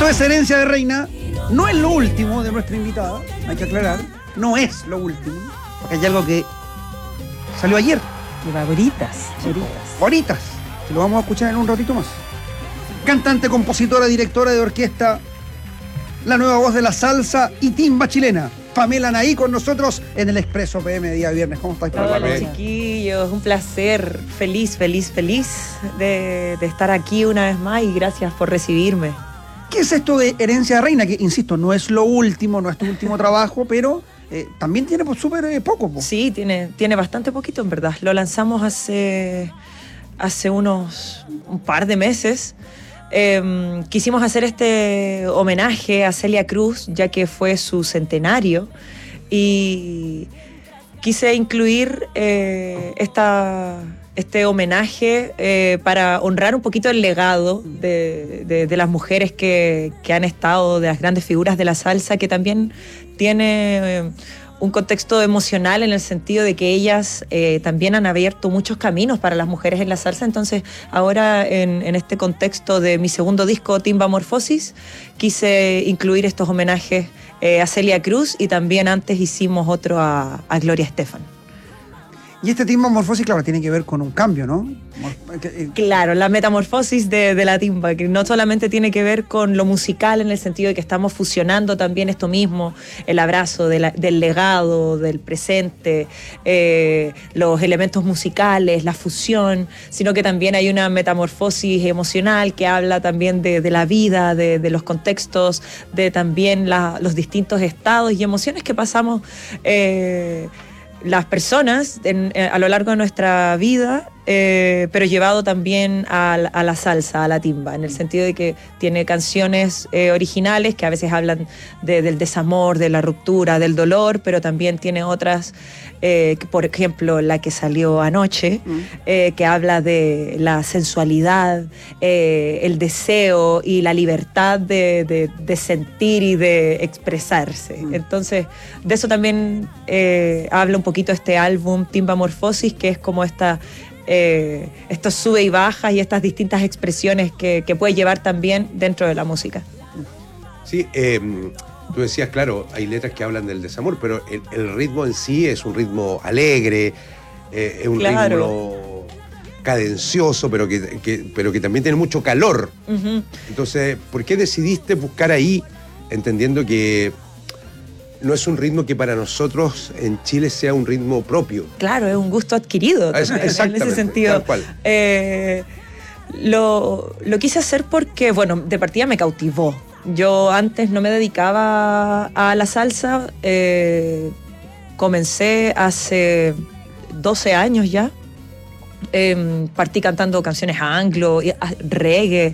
Esto es Herencia de Reina. No es lo último de nuestra invitada, hay que aclarar. No es lo último, porque hay algo que salió ayer. Lleva horitas. Horitas. Que lo vamos a escuchar en un ratito más. Cantante, compositora, directora de orquesta, la nueva voz de la salsa y timba chilena. Pamela Naí con nosotros en el Expreso PM día viernes. ¿Cómo estás, Pamela? Hola, chiquillos, un placer, feliz de estar aquí una vez más y gracias por recibirme. ¿Qué es esto de Herencia de Reina? Que, insisto, no es lo último, no es tu último trabajo, pero también tiene súper poco. Sí, tiene bastante poquito, en verdad. Lo lanzamos hace un par de meses. Quisimos hacer este homenaje a Celia Cruz, ya que fue su centenario, y quise incluir este homenaje para honrar un poquito el legado de las mujeres que han estado, de las grandes figuras de la salsa, que también tiene un contexto emocional en el sentido de que ellas también han abierto muchos caminos para las mujeres en la salsa. Entonces ahora en este contexto de mi segundo disco, Timbamorfosis, quise incluir estos homenajes a Celia Cruz, y también antes hicimos otro a Gloria Estefan. Y este Timbamorfosis, claro, tiene que ver con un cambio, ¿no? Claro, la metamorfosis de la timba, que no solamente tiene que ver con lo musical en el sentido de que estamos fusionando también esto mismo, el abrazo del legado, del presente, los elementos musicales, la fusión, sino que también hay una metamorfosis emocional que habla también de la vida, de los contextos, de también los distintos estados y emociones que pasamos las personas a lo largo de nuestra vida, pero llevado también a la salsa, a la timba, en el sentido de que tiene canciones originales que a veces hablan del desamor, de la ruptura, del dolor, pero también tiene otras, por ejemplo, la que salió anoche, que habla de la sensualidad, el deseo y la libertad de sentir y de expresarse. Entonces, de eso también habla un poquito este álbum Timbamorfosis, que es como estos sube y bajas y estas distintas expresiones que puede llevar también dentro de la música. Sí, tú decías, claro, hay letras que hablan del desamor, pero el ritmo en sí es un ritmo alegre, es un ritmo cadencioso, pero que también tiene mucho calor. Uh-huh. Entonces, ¿por qué decidiste buscar ahí, entendiendo que no es un ritmo que para nosotros en Chile sea un ritmo propio? Claro, es un gusto adquirido. Exactamente, en ese sentido. Tal cual. Lo quise hacer porque, bueno, de partida me cautivó. Yo antes no me dedicaba a la salsa. Comencé hace 12 años ya. Partí cantando canciones anglo, reggae.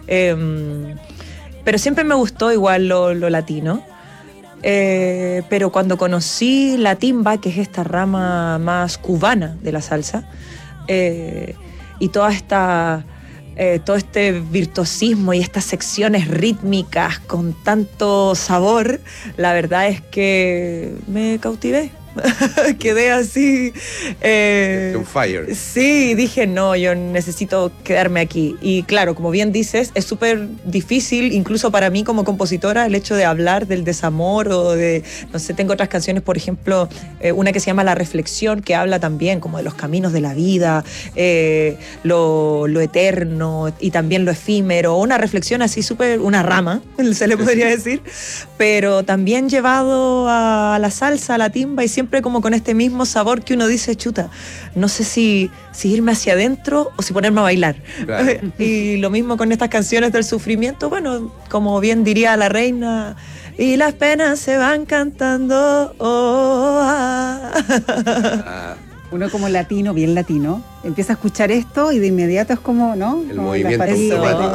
Pero siempre me gustó igual lo latino. Pero cuando conocí la timba, que es esta rama más cubana de la salsa, y todo este virtuosismo y estas secciones rítmicas con tanto sabor, la verdad es que me cautivé. Quedé así. On fire. Sí, dije, no, yo necesito quedarme aquí. Y claro, como bien dices, es súper difícil, incluso para mí como compositora, el hecho de hablar del desamor o de, no sé, tengo otras canciones, por ejemplo, una que se llama La Reflexión, que habla también como de los caminos de la vida, lo eterno y también lo efímero, una reflexión así súper, una rama, se le podría decir, pero también llevado a la salsa, a la timba, y siempre como con este mismo sabor que uno dice, chuta, no sé si irme hacia adentro o si ponerme a bailar. Claro. Y lo mismo con estas canciones del sufrimiento, bueno, como bien diría la reina, y las penas se van cantando. Uno como latino, bien latino, empieza a escuchar esto y de inmediato es como, ¿no? El como movimiento automático.